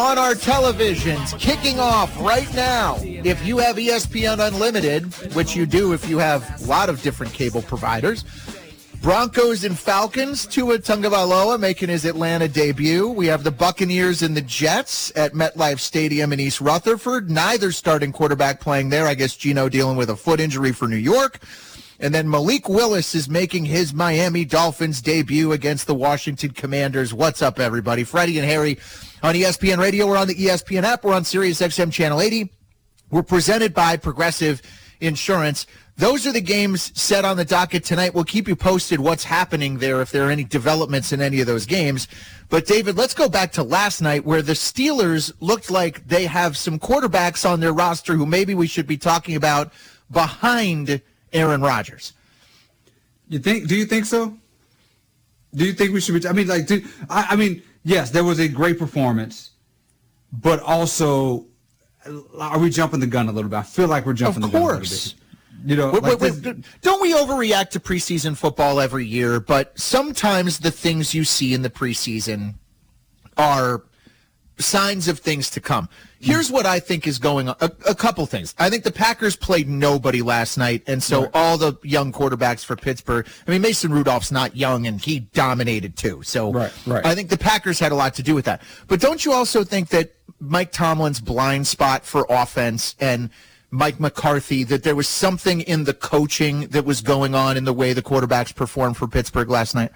on our televisions, kicking off right now. If you have ESPN Unlimited, which you do if you have a lot of different cable providers, Broncos and Falcons, Tua Tagovailoa making his Atlanta debut. We have the Buccaneers and the Jets at MetLife Stadium in East Rutherford. Neither starting quarterback playing there. I guess Geno dealing with a foot injury for New York. And then Malik Willis is making his Miami Dolphins debut against the Washington Commanders. What's up, everybody? Freddie and Harry on ESPN Radio. We're on the ESPN app. We're on Sirius XM Channel 80. We're presented by Progressive Insurance. Those are the games set on the docket tonight. We'll keep you posted what's happening there if there are any developments in any of those games. But, David, let's go back to last night where the Steelers looked like they have some quarterbacks on their roster who maybe we should be talking about behind Aaron Rodgers. Do you think so? Do you think we should be? I mean, yes, there was a great performance, but also, are we jumping the gun a little bit? I feel like we're jumping the gun a little bit. You know, don't we overreact to preseason football every year? But sometimes the things you see in the preseason are signs of things to come. Here's what I think is going on. A couple things. I think the Packers played nobody last night, and so all the young quarterbacks for Pittsburgh. I mean, Mason Rudolph's not young, and he dominated too. So I think the Packers had a lot to do with that. But don't you also think that Mike Tomlin's blind spot for offense and Mike McCarthy, that there was something in the coaching that was going on in the way the quarterbacks performed for Pittsburgh last night?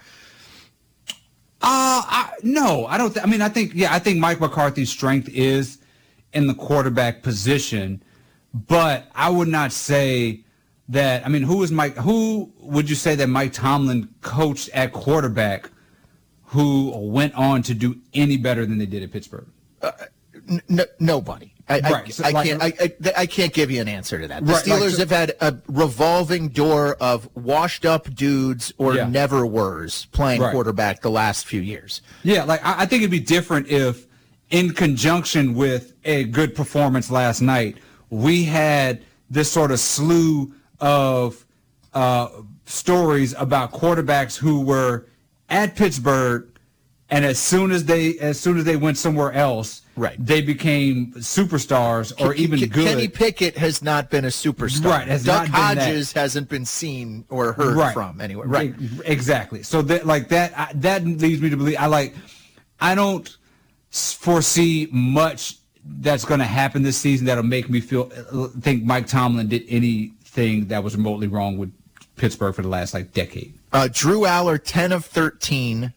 No, I don't. I think Mike McCarthy's strength is in the quarterback position, but I would not say that. I mean, who would you say that Mike Tomlin coached at quarterback who went on to do any better than they did at Pittsburgh? Nobody. I can't give you an answer to that. The Steelers have had a revolving door of washed-up dudes or never-weres playing quarterback the last few years. Yeah, I think it'd be different if, in conjunction with a good performance last night, we had this sort of slew of stories about quarterbacks who were at Pittsburgh, and as soon as they went somewhere else, they became superstars or even good. Kenny Pickett has not been a superstar. Duck Hodges hasn't been seen or heard from anywhere. Exactly. So that leads me to believe I don't foresee much that's going to happen this season that'll make me think Mike Tomlin did anything that was remotely wrong with Pittsburgh for the last decade. Drew Aller, 10 of 13,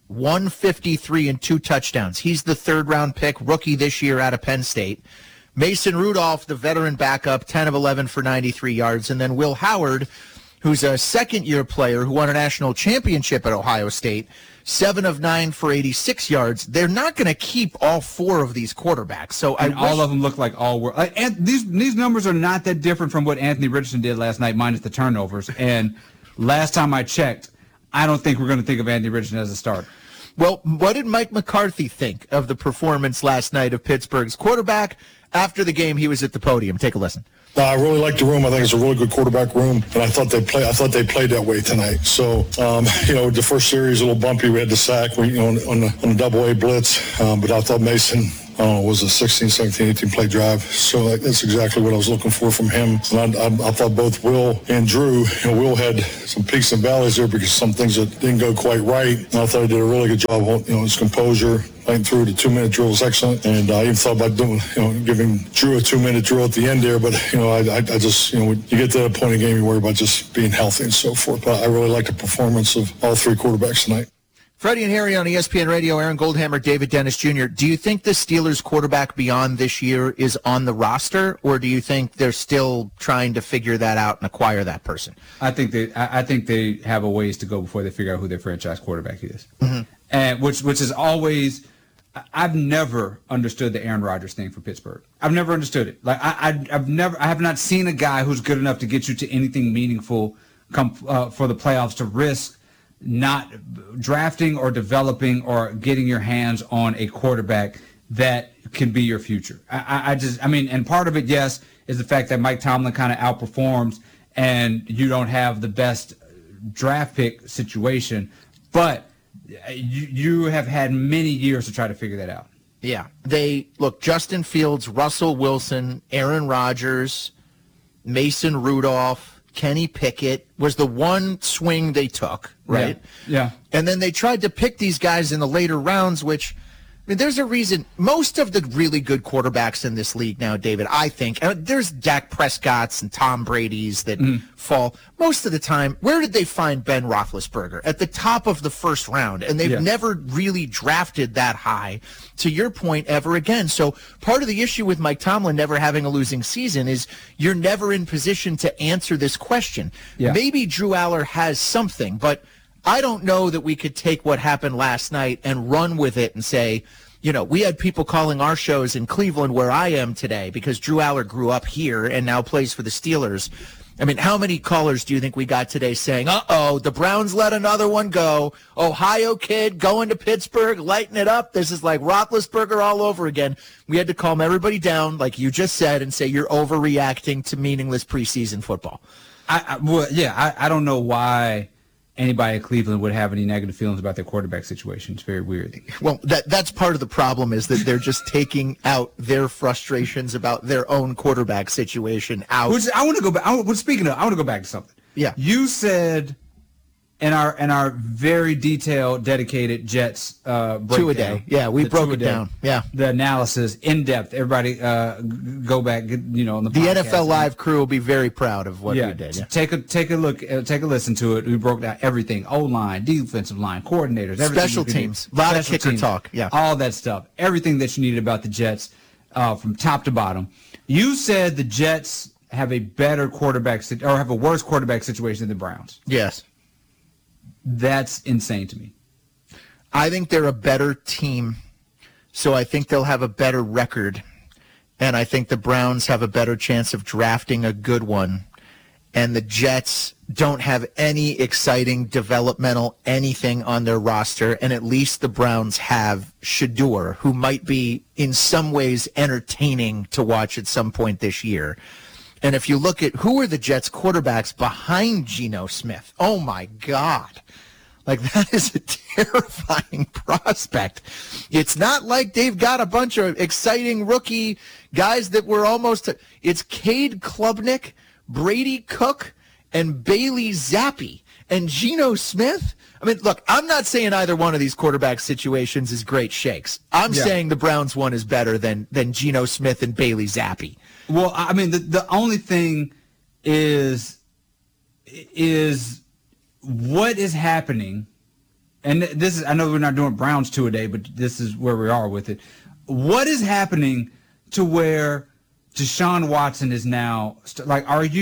153 and 2 touchdowns. He's the third-round pick, rookie this year out of Penn State. Mason Rudolph, the veteran backup, 10 of 11 for 93 yards. And then Will Howard, who's a second-year player who won a national championship at Ohio State, 7 of 9 for 86 yards. They're not going to keep all four of these quarterbacks. So all of them look like all were. And these numbers are not that different from what Anthony Richardson did last night, minus the turnovers. And last time I checked, I don't think we're going to think of Anthony Richardson as a starter. Well, what did Mike McCarthy think of the performance last night of Pittsburgh's quarterback? After the game, he was at the podium. Take a listen. I really like the room. I think it's a really good quarterback room, and I thought they played that way tonight. So, the first series a little bumpy. We had the sack, on the double-A blitz, but I thought Mason was a 16, 17, 18 play drive. So that's exactly what I was looking for from him. And I thought both Will and Drew, Will had some peaks and valleys there because some things that didn't go quite right. And I thought he did a really good job, his composure. Playing through the 2-minute drill was excellent, and I even thought about giving Drew a 2-minute drill at the end there. But I just when you get to that point in the game, you worry about just being healthy and so forth. But I really like the performance of all three quarterbacks tonight. Freddie and Harry on ESPN Radio, Aaron Goldhammer, David Dennis Jr. Do you think the Steelers quarterback beyond this year is on the roster, or do you think they're still trying to figure that out and acquire that person? I think they have a ways to go before they figure out who their franchise quarterback is, and which is always. I've never understood the Aaron Rodgers thing for Pittsburgh. I've never understood it. I have not seen a guy who's good enough to get you to anything meaningful for the playoffs to risk not drafting or developing or getting your hands on a quarterback that can be your future. And part of it, yes, is the fact that Mike Tomlin kind of outperforms and you don't have the best draft pick situation, but you have had many years to try to figure that out. Yeah. Justin Fields, Russell Wilson, Aaron Rodgers, Mason Rudolph, Kenny Pickett was the one swing they took, right? Yeah. And then they tried to pick these guys in the later rounds, which, I mean, there's a reason. Most of the really good quarterbacks in this league now, David, I think, there's Dak Prescott's and Tom Brady's that fall. Most of the time, where did they find Ben Roethlisberger? At the top of the first round. And they've never really drafted that high, to your point, ever again. So part of the issue with Mike Tomlin never having a losing season is you're never in position to answer this question. Yeah. Maybe Drew Aller has something, but I don't know that we could take what happened last night and run with it and say, we had people calling our shows in Cleveland where I am today because Drew Aller grew up here and now plays for the Steelers. I mean, how many callers do you think we got today saying, the Browns let another one go. Ohio kid going to Pittsburgh, lighting it up. This is like Roethlisberger all over again. We had to calm everybody down, like you just said, and say you're overreacting to meaningless preseason football. I don't know why anybody at Cleveland would have any negative feelings about their quarterback situation. It's very weird. Well, that's part of the problem is that they're just taking out their frustrations about their own quarterback situation out. I want to go back. I want to go back to something. Yeah. You said in our very detailed, dedicated Jets breakdown. 2 a day. Yeah, we broke it down. Yeah. The analysis, in depth. Everybody go back, on the podcast. The NFL Live crew will be very proud of what we did. Yeah. Take a look, take a listen to it. We broke down everything: O-line, defensive line, coordinators, everything. Special teams. A lot of kicker talk. Yeah. All that stuff. Everything that you needed about the Jets from top to bottom. You said the Jets have a better quarterback or have a worse quarterback situation than the Browns. Yes. That's insane to me. I think they're a better team, so I think they'll have a better record, and I think the Browns have a better chance of drafting a good one, and the Jets don't have any exciting developmental anything on their roster, and at least the Browns have Shedeur, who might be in some ways entertaining to watch at some point this year. And if you look at who are the Jets quarterbacks behind Geno Smith, oh my God. Like, that is a terrifying prospect. It's not like they've got a bunch of exciting rookie guys that were almost – it's Cade Klubnik, Brady Cook, and Bailey Zappi. And Geno Smith? I mean, look, I'm not saying either one of these quarterback situations is great shakes. I'm saying the Browns one is better than Geno Smith and Bailey Zappi. Well, I mean, the only thing is what is happening, and this is, I know we're not doing Browns 2 a day, but this is where we are with it. What is happening to where Deshaun Watson is now, like,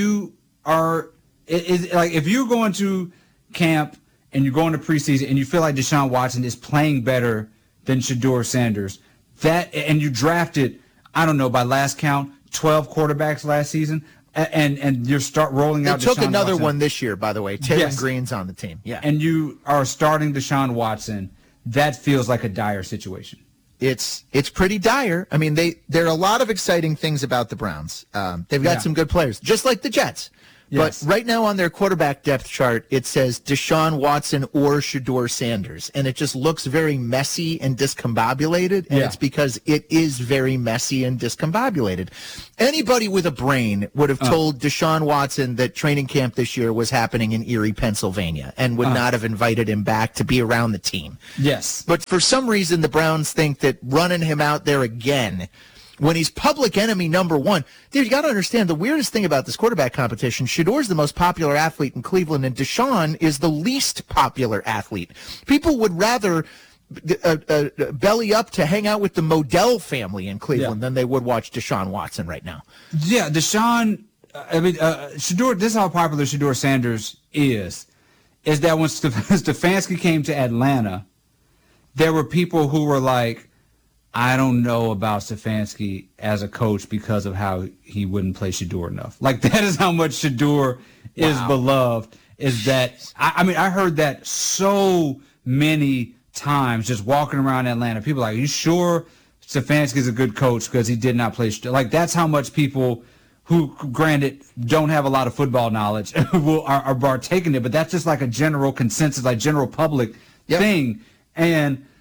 if you're going to camp and you're going to preseason and you feel like Deshaun Watson is playing better than Shedeur Sanders, and you drafted, I don't know, by last count, 12 quarterbacks last season, and you start rolling out Deshaun Watson. They took another one this year, by the way. Taylor Green's on the team. Yeah. And you are starting Deshaun Watson. That feels like a dire situation. It's pretty dire. I mean, there are a lot of exciting things about the Browns. They've got some good players, just like the Jets. Yes. But right now on their quarterback depth chart, it says Deshaun Watson or Shedeur Sanders. And it just looks very messy and discombobulated. And it's because it is very messy and discombobulated. Anybody with a brain would have told Deshaun Watson that training camp this year was happening in Erie, Pennsylvania, and would not have invited him back to be around the team. Yes. But for some reason, the Browns think that running him out there again when he's public enemy number one. Dude, you got to understand the weirdest thing about this quarterback competition. Shedeur's the most popular athlete in Cleveland, and Deshaun is the least popular athlete. People would rather belly up to hang out with the Modell family in Cleveland than they would watch Deshaun Watson right now. Yeah, Deshaun, Shedeur, this is how popular Shedeur Sanders is that when Stefanski came to Atlanta, there were people who were like, I don't know about Stefanski as a coach because of how he wouldn't play Shedeur enough. Like, that is how much Shedeur is beloved, is that, I heard that so many times just walking around Atlanta. People are like, are you sure Stefanski's a good coach because he did not play Shedeur? Like, that's how much people who, granted, don't have a lot of football knowledge are taking it, but that's just like a general consensus, like general public thing. And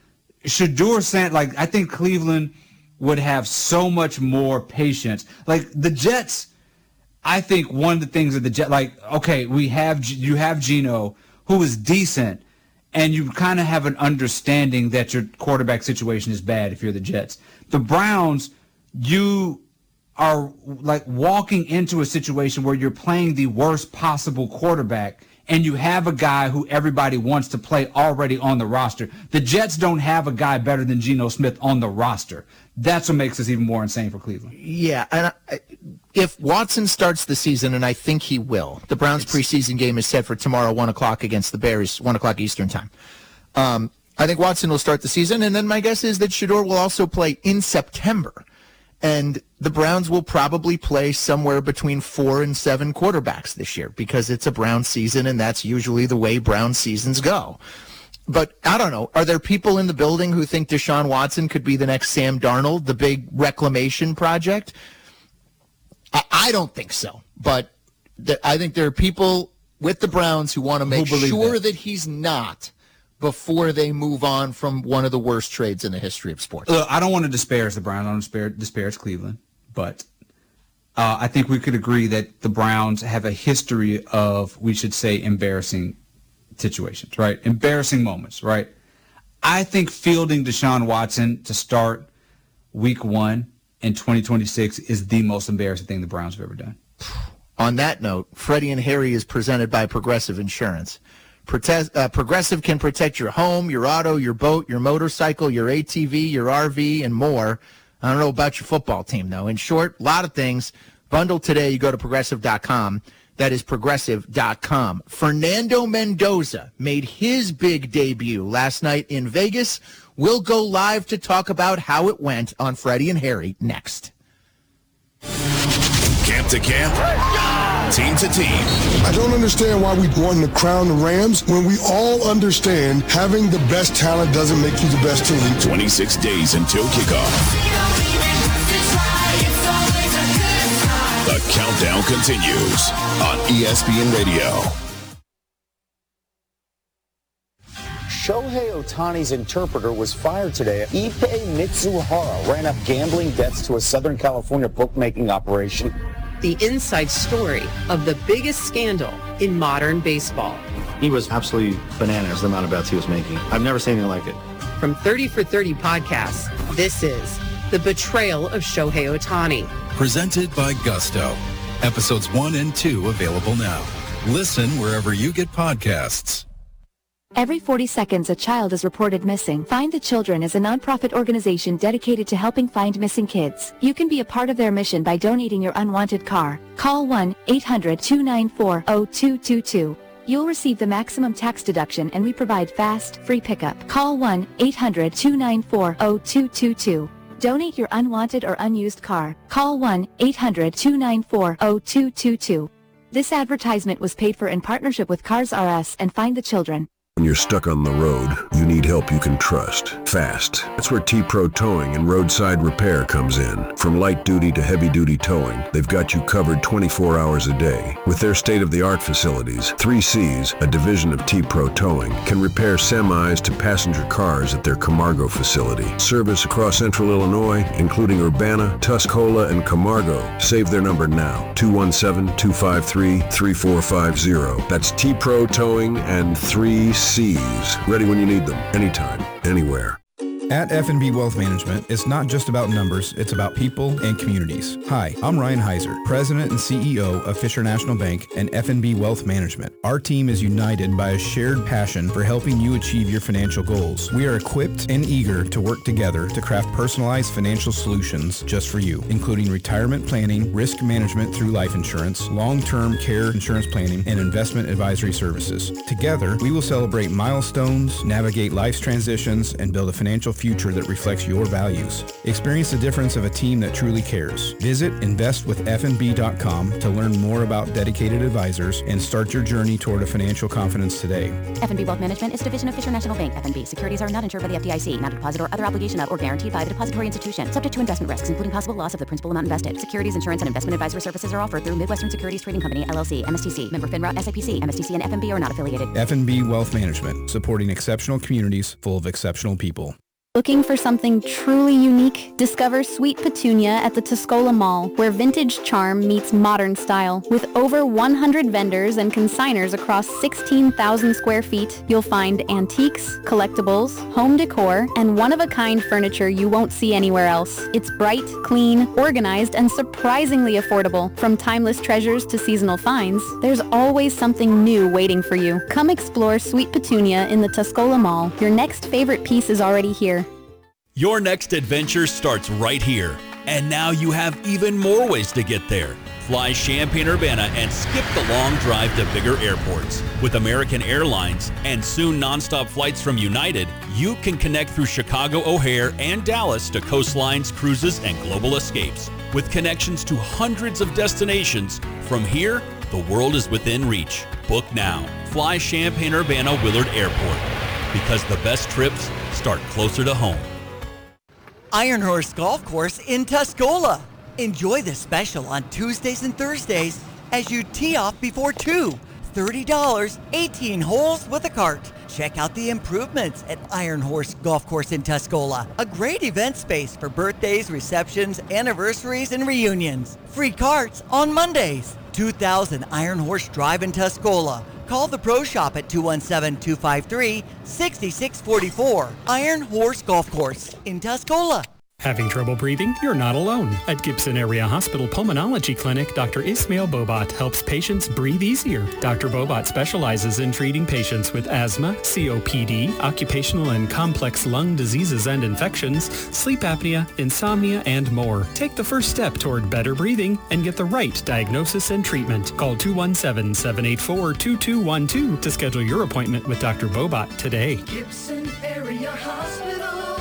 Shedeur Sanders, like, I think Cleveland would have so much more patience. Like, the Jets, I think one of the things that the Jets, like, okay, you have Geno, who is decent, and you kind of have an understanding that your quarterback situation is bad if you're the Jets. The Browns, you are like walking into a situation where you're playing the worst possible quarterback, and you have a guy who everybody wants to play already on the roster. The Jets don't have a guy better than Geno Smith on the roster. That's what makes this even more insane for Cleveland. Yeah, and if Watson starts the season, and I think he will, the Browns' preseason game is set for tomorrow, 1 o'clock against the Bears, 1 o'clock Eastern time. I think Watson will start the season, and then my guess is that Shedeur will also play in September. And the Browns will probably play somewhere between 4 and 7 quarterbacks this year because it's a Browns season, and that's usually the way Browns seasons go. But I don't know. Are there people in the building who think Deshaun Watson could be the next Sam Darnold, the big reclamation project? I don't think so. But I think there are people with the Browns who want to make sure that he's not before they move on from one of the worst trades in the history of sports. Look, I don't want to disparage the Browns. I don't want to disparage Cleveland. But I think we could agree that the Browns have a history of, we should say, embarrassing situations, right? Embarrassing moments, right? I think fielding Deshaun Watson to start week 1 in 2026 is the most embarrassing thing the Browns have ever done. On that note, Freddie and Harry is presented by Progressive Insurance. Progressive can protect your home, your auto, your boat, your motorcycle, your ATV, your RV, and more. I don't know about your football team, though. In short, a lot of things. Bundle today. You go to Progressive.com. That is Progressive.com. Fernando Mendoza made his big debut last night in Vegas. We'll go live to talk about how it went on Freddie and Harry next. Camp to camp, team to team. I don't understand why we want to crown the Rams when we all understand having the best talent doesn't make you the best team. 26 days until kickoff. The countdown continues on ESPN Radio. Shohei Ohtani's interpreter was fired today. Ippei Mitsuhara ran up gambling debts to a Southern California bookmaking operation. The inside story of the biggest scandal in modern baseball. He was absolutely bananas, the amount of bets he was making. I've never seen anything like it. From 30 for 30 podcasts, this is The Betrayal of Shohei Ohtani. Presented by Gusto. Episodes 1 and 2 available now. Listen wherever you get podcasts. Every 40 seconds, a child is reported missing. Find the Children is a nonprofit organization dedicated to helping find missing kids. You can be a part of their mission by donating your unwanted car. Call 1-800-294-0222. You'll receive the maximum tax deduction, and we provide fast, free pickup. Call 1-800-294-0222. Donate your unwanted or unused car. Call 1-800-294-0222. This advertisement was paid for in partnership with Cars R Us and Find the Children. When you're stuck on the road, you need help you can trust. Fast. That's where T-Pro Towing and Roadside Repair comes in. From light duty to heavy duty towing, they've got you covered 24 hours a day. With their state-of-the-art facilities, 3Cs, a division of T-Pro Towing, can repair semis to passenger cars at their Camargo facility. Service across central Illinois, including Urbana, Tuscola, and Camargo. Save their number now, 217-253-3450. That's T-Pro Towing and 3Cs. Ready when you need them, anytime, anywhere. At F&B Wealth Management, it's not just about numbers, it's about people and communities. Hi, I'm Ryan Heiser, President and CEO of Fisher National Bank and F&B Wealth Management. Our team is united by a shared passion for helping you achieve your financial goals. We are equipped and eager to work together to craft personalized financial solutions just for you, including retirement planning, risk management through life insurance, long-term care insurance planning, and investment advisory services. Together, we will celebrate milestones, navigate life's transitions, and build a financial future that reflects your values. Experience the difference of a team that truly cares. Visit investwithfnb.com to learn more about dedicated advisors and start your journey toward a financial confidence today. F&B Wealth Management is a division of Fisher National Bank. F&B securities are not insured by the FDIC, not a deposit or other obligation of or guaranteed by the depository institution, subject to investment risks, including possible loss of the principal amount invested. Securities, insurance, and investment advisory services are offered through Midwestern Securities Trading Company, LLC, MSTC, member FINRA, SIPC. MSTC and F&B are not affiliated. F&B Wealth Management, supporting exceptional communities full of exceptional people. Looking for something truly unique? Discover Sweet Petunia at the Tuscola Mall, where vintage charm meets modern style. With over 100 vendors and consigners across 16,000 square feet, you'll find antiques, collectibles, home decor, and one-of-a-kind furniture you won't see anywhere else. It's bright, clean, organized, and surprisingly affordable. From timeless treasures to seasonal finds, there's always something new waiting for you. Come explore Sweet Petunia in the Tuscola Mall. Your next favorite piece is already here. Your next adventure starts right here. And now you have even more ways to get there. Fly Champaign-Urbana and skip the long drive to bigger airports. With American Airlines and soon nonstop flights from United, you can connect through Chicago O'Hare and Dallas to coastlines, cruises, and global escapes. With connections to hundreds of destinations, from here, the world is within reach. Book now. Fly Champaign-Urbana Willard Airport. Because the best trips start closer to home. Iron Horse Golf Course in Tuscola. Enjoy the special on Tuesdays and Thursdays as you tee off before 2. $30, 18 holes with a cart. Check out the improvements at Iron Horse Golf Course in Tuscola. A great event space for birthdays, receptions, anniversaries, and reunions. Free carts on Mondays. 2000 Iron Horse Drive in Tuscola. Call the Pro Shop at 217-253-6644. Iron Horse Golf Course in Tuscola. Having trouble breathing? You're not alone. At Gibson Area Hospital Pulmonology Clinic, Dr. Ismail Bobat helps patients breathe easier. Dr. Bobat specializes in treating patients with asthma, COPD, occupational and complex lung diseases and infections, sleep apnea, insomnia, and more. Take the first step toward better breathing and get the right diagnosis and treatment. Call 217-784-2212 to schedule your appointment with Dr. Bobat today. Gibson Area Hospital.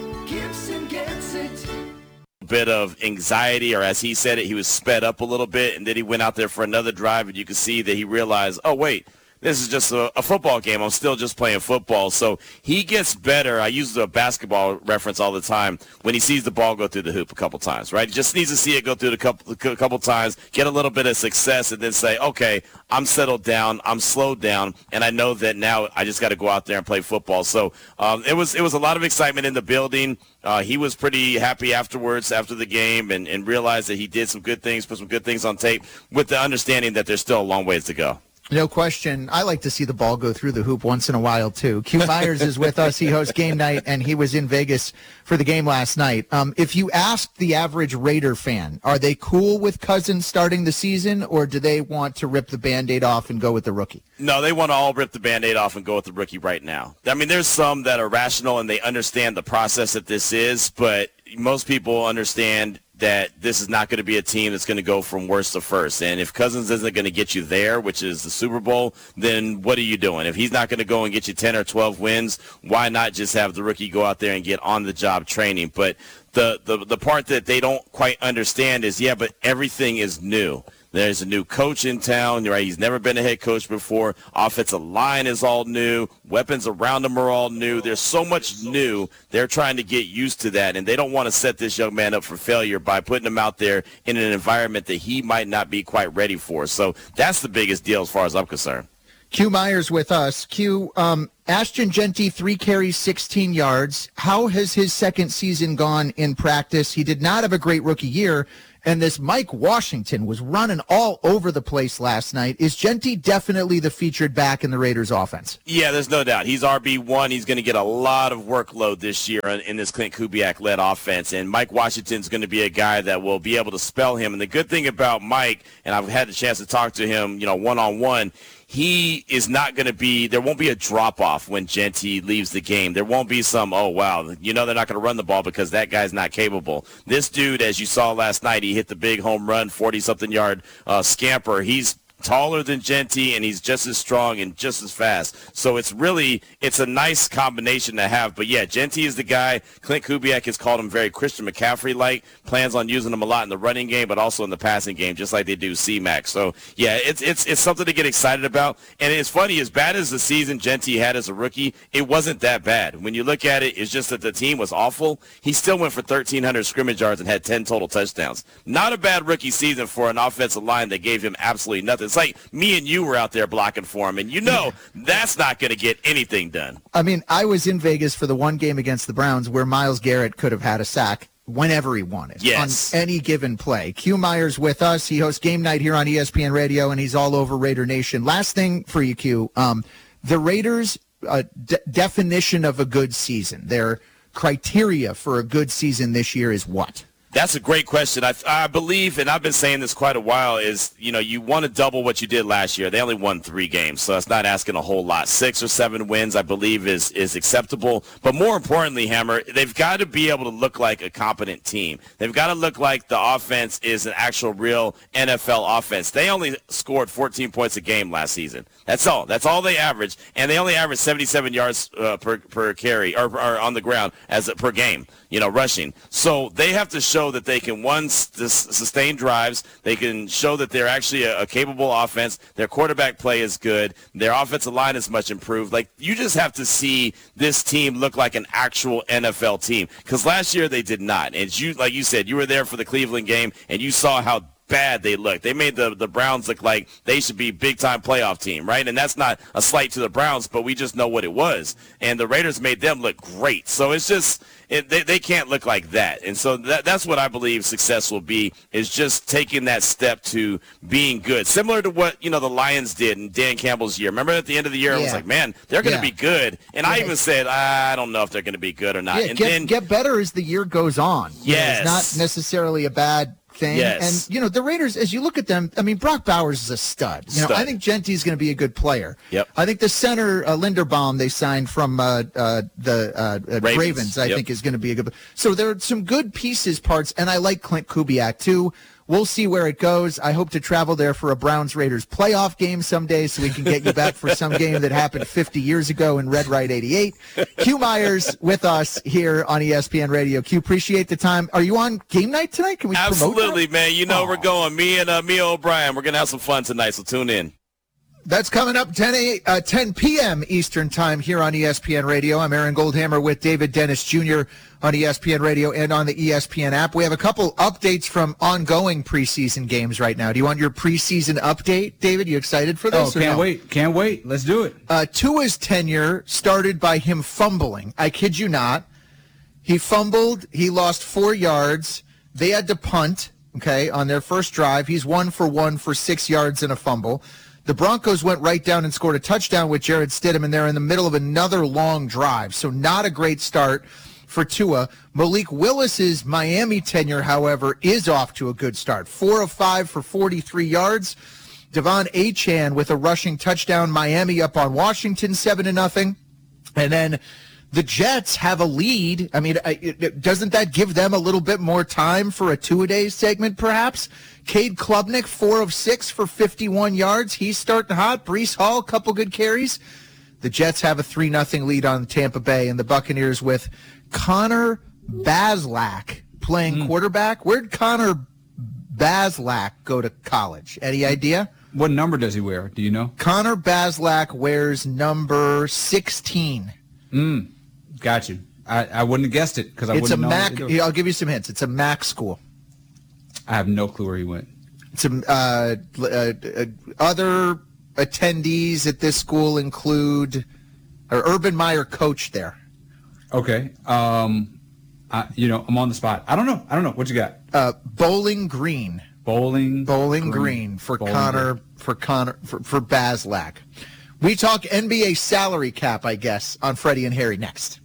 Gibson gets it. Bit of anxiety, or as he said it, he was sped up a little bit, and then he went out there for another drive, and you could see that he realized, oh, wait, this is just a football game. I'm still just playing football. So he gets better. I use the basketball reference all the time when he sees the ball go through the hoop a couple times, right? He just needs to see it go through the couple times, get a little bit of success, and then say, okay, I'm settled down, I'm slowed down, and I know that now I just got to go out there and play football. So it was a lot of excitement in the building. He was pretty happy afterwards, after the game, and realized that he did some good things, put some good things on tape, with the understanding that there's still a long ways to go. No question. I like to see the ball go through the hoop once in a while, too. Q Myers is with us. He hosts Game Night, and he was in Vegas for the game last night. If you ask the average Raider fan, are they cool with Cousins starting the season, or do they want to rip the Band-Aid off and go with the rookie? No, they want to all rip the Band-Aid off and go with the rookie right now. I mean, there's some that are rational and they understand the process that this is, but most people understand that this is not going to be a team that's going to go from worst to first. And if Cousins isn't going to get you there, which is the Super Bowl, then what are you doing? If he's not going to go and get you 10 or 12 wins, why not just have the rookie go out there and get on-the-job training? But the part that they don't quite understand is, yeah, but everything is new. There's a new coach in town, right? He's never been a head coach before. Offensive line is all new. Weapons around him are all new. There's so much new. They're trying to get used to that, and they don't want to set this young man up for failure by putting him out there in an environment that he might not be quite ready for. So that's the biggest deal as far as I'm concerned. Q Myers with us. Q, Ashton Jeanty, 3 carries, 16 yards. How has his second season gone in practice? He did not have a great rookie year. And this Mike Washington was running all over the place last night. Is Jeanty definitely the featured back in the Raiders offense? Yeah, there's no doubt. He's RB1. He's going to get a lot of workload this year in this Clint Kubiak-led offense. And Mike Washington's going to be a guy that will be able to spell him. And the good thing about Mike, and I've had the chance to talk to him, one-on-one, he is not going to be – there won't be a drop-off when Jeanty leaves the game. There won't be some, oh, wow, they're not going to run the ball because that guy's not capable. This dude, as you saw last night, he hit the big home run, 40-something yard scamper. He's taller than Jeanty, and he's just as strong and just as fast. So it's a nice combination to have. But, yeah, Jeanty is the guy. Clint Kubiak has called him very Christian McCaffrey-like, plans on using him a lot in the running game, but also in the passing game, just like they do C-Mac. So, yeah, it's something to get excited about. And it's funny, as bad as the season Jeanty had as a rookie, it wasn't that bad. When you look at it, it's just that the team was awful. He still went for 1,300 scrimmage yards and had 10 total touchdowns. Not a bad rookie season for an offensive line that gave him absolutely nothing. It's like me and you were out there blocking for him, and that's not going to get anything done. I mean, I was in Vegas for the one game against the Browns where Myles Garrett could have had a sack whenever he wanted on any given play. Q Myers with us. He hosts Game Night here on ESPN Radio, and he's all over Raider Nation. Last thing for you, Q. The Raiders' definition of a good season, their criteria for a good season this year is what? That's a great question. I believe, and I've been saying this quite a while, is, you want to double what you did last year. They only won 3 games, so that's not asking a whole lot. 6 or 7 wins, I believe, is acceptable. But more importantly, Hammer, they've got to be able to look like a competent team. They've got to look like the offense is an actual real NFL offense. They only scored 14 points a game last season. That's all. That's all they averaged, and they only averaged 77 yards per carry or on the ground per game, rushing. So they have to show that they can, sustain drives. They can show that they're actually a capable offense. Their quarterback play is good. Their offensive line is much improved. Like, you just have to see this team look like an actual NFL team, because last year they did not. And like you said, you were there for the Cleveland game, and you saw how bad they looked. They made the Browns look like they should be big-time playoff team, right? And that's not a slight to the Browns, but we just know what it was. And the Raiders made them look great. So it's just they can't look like that. And so that's what I believe success will be, is just taking that step to being good. Similar to what, the Lions did in Dan Campbell's year. Remember at the end of the year, I was like, man, they're going to be good. And I even said, I don't know if they're going to be good or not. Yeah, and then get better as the year goes on. Yes. It's not necessarily a bad thing. Yes. And, the Raiders, as you look at them, I mean, Brock Bowers is a stud. I think Genty's going to be a good player. Yep. I think the center, Linderbaum, they signed from the Ravens, I think is going to be a good. So there are some good parts, and I like Clint Kubiak, too. We'll see where it goes. I hope to travel there for a Browns-Raiders playoff game someday so we can get you back for some game that happened 50 years ago in Red Right 88. Q Myers with us here on ESPN Radio. Q, appreciate the time. Are you on Game Night tonight? Can we Absolutely, promote that? man. We're going. Me and Mia O'Brien, we're going to have some fun tonight, so tune in. That's coming up 10 p.m. Eastern Time here on ESPN Radio. I'm Aaron Goldhammer with David Dennis Jr. on ESPN Radio and on the ESPN app. We have a couple updates from ongoing preseason games right now. Do you want your preseason update, David? You excited for this? Can't wait. Let's do it. Tua's tenure started by him fumbling. I kid you not. He fumbled. He lost 4 yards. They had to punt, on their first drive. He's 1 for 1 for 6 yards and a fumble. The Broncos went right down and scored a touchdown with Jarrett Stidham, and they're in the middle of another long drive. So not a great start for Tua. Malik Willis's Miami tenure, however, is off to a good start. 4 of 5 for 43 yards. Devon Achane with a rushing touchdown. Miami up on Washington 7-0. And then the Jets have a lead. I mean, doesn't that give them a little bit more time for a two-a-days segment, perhaps? Cade Klubnik, 4 of 6 for 51 yards. He's starting hot. Breece Hall, a couple good carries. The Jets have a 3-0 lead on Tampa Bay, and the Buccaneers with Connor Bazelak playing quarterback. Where'd Connor Bazelak go to college? Any idea? What number does he wear? Do you know? Connor Bazelak wears number 16. Got you. I wouldn't have guessed it because I wouldn't know. It's a MAC. I'll give you some hints. It's a MAC school. I have no clue where he went. Some other attendees at this school include Urban Meyer coached there. Okay. I'm on the spot. I don't know. What you got? Bowling Green. Bowling Green for Bazelak. We talk NBA salary cap, I guess, on Freddie and Harry next.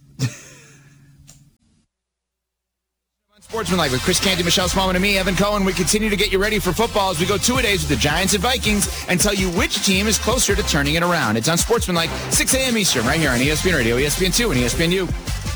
Sportsmanlike with Chris Canty, Michelle Smallman, and me, Evan Cohen. We continue to get you ready for football as we go two-a-days with the Giants and Vikings and tell you which team is closer to turning it around. It's on Sportsmanlike, 6 a.m. Eastern, right here on ESPN Radio, ESPN2, and ESPNU.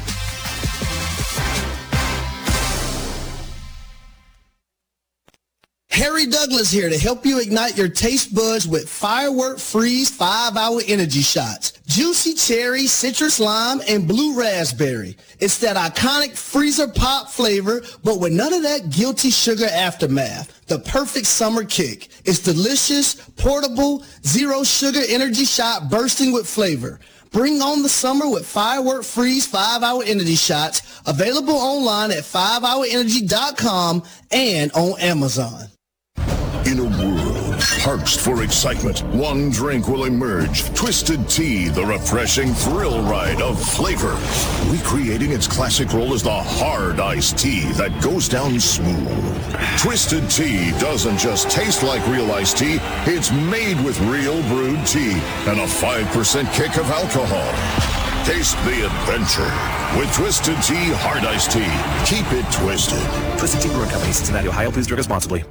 Harry Douglas here to help you ignite your taste buds with Firework Freeze 5-Hour Energy Shots. Juicy cherry, citrus lime, and blue raspberry. It's that iconic freezer pop flavor, but with none of that guilty sugar aftermath. The perfect summer kick. It's delicious, portable, zero sugar energy shot bursting with flavor. Bring on the summer with Firework Freeze 5-Hour Energy Shots, available online at 5hourenergy.com and on Amazon. In a world parched for excitement, one drink will emerge. Twisted Tea, the refreshing thrill ride of flavor. Recreating its classic role as the hard iced tea that goes down smooth. Twisted Tea doesn't just taste like real iced tea, it's made with real brewed tea and a 5% kick of alcohol. Taste the adventure with Twisted Tea Hard Iced Tea. Keep it twisted. Twisted Tea Brewing Company, Cincinnati, Ohio. Please drink responsibly.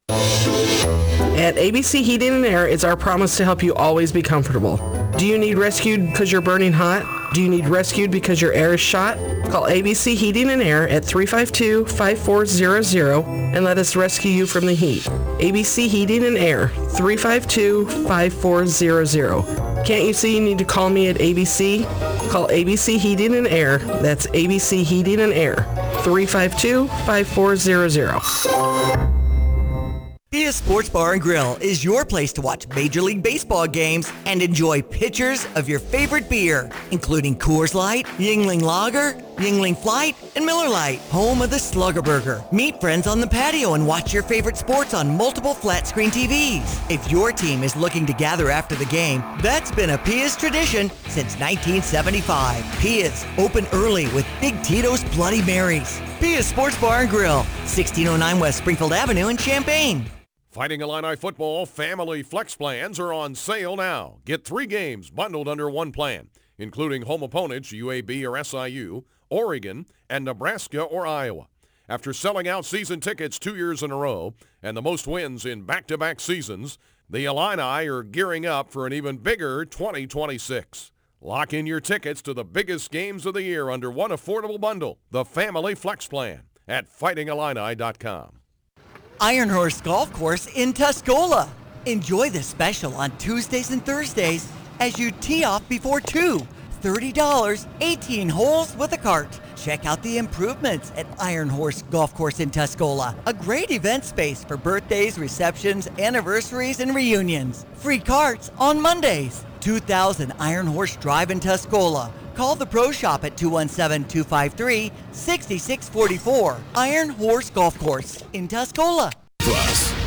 At ABC Heating and Air, it's our promise to help you always be comfortable. Do you need rescued because you're burning hot? Do you need rescued because your air is shot? Call ABC Heating and Air at 352-5400 and let us rescue you from the heat. ABC Heating and Air, 352-5400. Can't you see you need to call me at ABC? Call ABC Heating and Air. That's ABC Heating and Air, 352-5400. Pia Sports Bar and Grill is your place to watch Major League Baseball games and enjoy pitchers of your favorite beer, including Coors Light, Yuengling Lager, Yuengling Flight, and Miller Lite, home of the Slugger Burger. Meet friends on the patio and watch your favorite sports on multiple flat-screen TVs. If your team is looking to gather after the game, that's been a Pia's tradition since 1975. Pia's, open early with Big Tito's Bloody Marys. Pia's Sports Bar and Grill, 1609 West Springfield Avenue in Champaign. Fighting Illini football family flex plans are on sale now. Get 3 games bundled under one plan, including home opponents UAB or SIU, Oregon, and Nebraska or Iowa. After selling out season tickets 2 years in a row and the most wins in back-to-back seasons, the Illini are gearing up for an even bigger 2026. Lock in your tickets to the biggest games of the year under one affordable bundle, the Family Flex Plan, at fightingillini.com. Iron Horse Golf Course in Tuscola. Enjoy the special on Tuesdays and Thursdays as you tee off before 2. $30, 18 holes with a cart. Check out the improvements at Iron Horse Golf Course in Tuscola. A great event space for birthdays, receptions, anniversaries, and reunions. Free carts on Mondays. 2000 Iron Horse Drive in Tuscola. Call the Pro Shop at 217-253-6644. Iron Horse Golf Course in Tuscola. Plus,